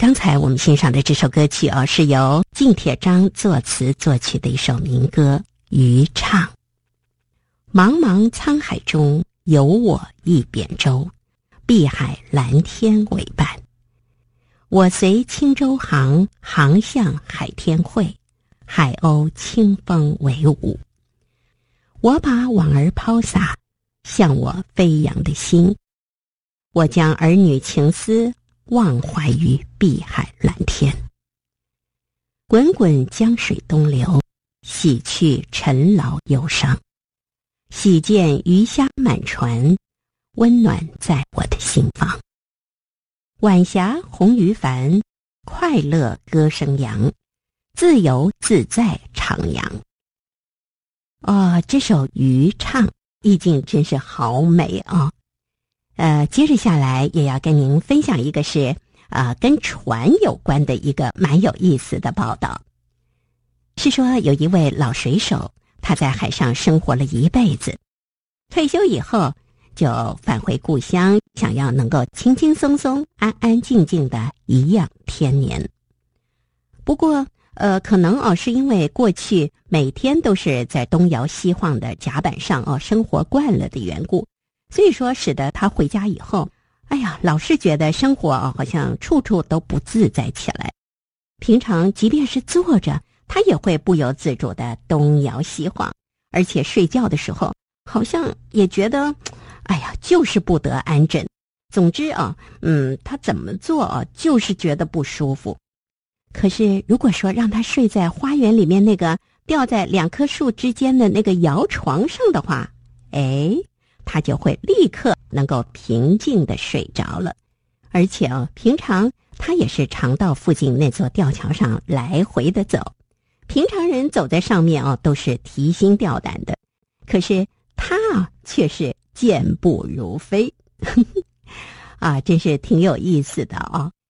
刚才我们欣赏的这首歌曲是由靳铁章作词作曲的一首民歌《渔唱》。茫茫沧海中有我一扁舟，碧海蓝天为伴。我随轻舟航，航向海天会，海鸥清风为舞。我把网儿抛洒，向我飞扬的心。我将儿女情思忘怀于碧海蓝天。滚滚江水东流，洗去尘劳忧伤。喜见鱼虾满船，温暖在我的心房。晚霞红于帆，快乐歌声扬，自由自在徜徉。这首《渔唱》意境真是好美啊！接着下来也要跟您分享一个是跟船有关的一个蛮有意思的报道。是说有一位老水手，他在海上生活了一辈子，退休以后就返回故乡，想要能够轻轻松松、安安静静的颐养天年。不过可能是因为过去每天都是在东摇西晃的甲板上生活惯了的缘故，所以说使得他回家以后，老是觉得生活好像处处都不自在起来。平常即便是坐着，他也会不由自主的东摇西晃，而且睡觉的时候好像也觉得就是不得安枕。总之他怎么做就是觉得不舒服。可是如果说让他睡在花园里面那个吊在两棵树之间的那个摇床上的话，他就会立刻能够平静地睡着了。而且平常他也是常到附近那座吊桥上来回的走。平常人走在上面都是提心吊胆的，可是他却是健步如飞。真是挺有意思的